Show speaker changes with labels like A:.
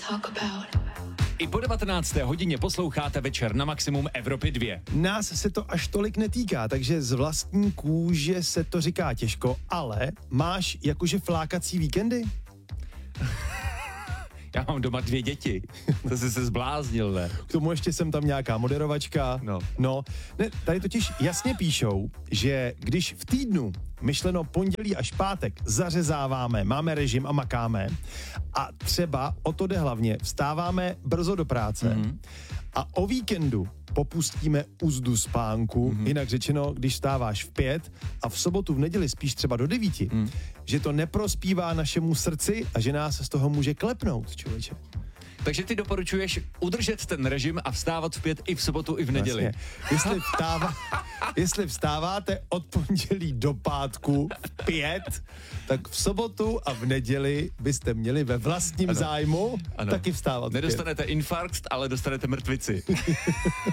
A: I po 19. hodině posloucháte Večer na maximum Evropy 2.
B: Nás se to až tolik netýká, takže z vlastní kůže se to říká těžko, ale máš jakože flákací víkendy?
A: Já mám doma 2 děti. To jsi se zbláznil, ne?
B: K tomu ještě jsem tam nějaká moderovačka. No. Ne, tady totiž jasně píšou, že když v týdnu, myšleno pondělí až pátek, zařezáváme, máme režim a makáme a třeba o to jde hlavně, vstáváme brzo do práce a o víkendu popustíme uzdu spánku, jinak řečeno, když vstáváš v 5 a v sobotu, v neděli spíš třeba do 9, že to neprospívá našemu srdci a že nás z toho může klepnout, člověče.
A: Takže ty doporučuješ udržet ten režim a vstávat v 5 i v sobotu, i v neděli.
B: Vlastně. Jestli vstáváte od pondělí do pátku v 5, tak v sobotu a v neděli byste měli ve vlastním zájmu taky vstávat.
A: Nedostanete infarkt, ale dostanete mrtvici.